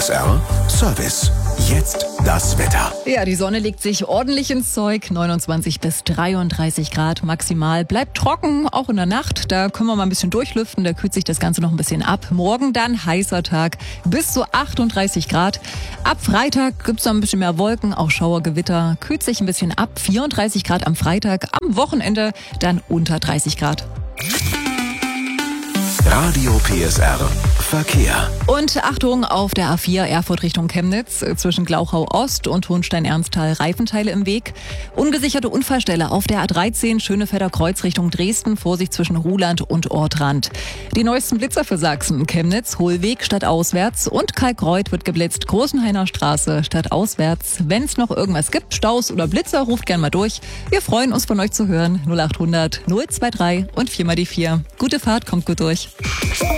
PSR Service. Jetzt das Wetter. Ja, die Sonne legt sich ordentlich ins Zeug. 29 bis 33 Grad maximal. Bleibt trocken, auch in der Nacht. Da können wir mal ein bisschen durchlüften. Da kühlt sich das Ganze noch ein bisschen ab. Morgen dann heißer Tag bis zu 38 Grad. Ab Freitag gibt's dann ein bisschen mehr Wolken, auch Schauergewitter. Kühlt sich ein bisschen ab. 34 Grad am Freitag. Am Wochenende dann unter 30 Grad. Radio PSR Verkehr. Und Achtung, auf der A4 Erfurt Richtung Chemnitz zwischen Glauchau Ost und Hohenstein-Ernsthal Reifenteile im Weg. Ungesicherte Unfallstelle auf der A13 Schönefelder Kreuz Richtung Dresden. Vorsicht zwischen Ruhland und Ortrand. Die neuesten Blitzer für Sachsen. Chemnitz, Hohlweg stadtauswärts und Kalkreuth wird geblitzt. Großenhainer Straße stadtauswärts. Wenn es noch irgendwas gibt, Staus oder Blitzer, ruft gern mal durch. Wir freuen uns von euch zu hören. 0800 023 und 4 mal die 4. Gute Fahrt, kommt gut durch.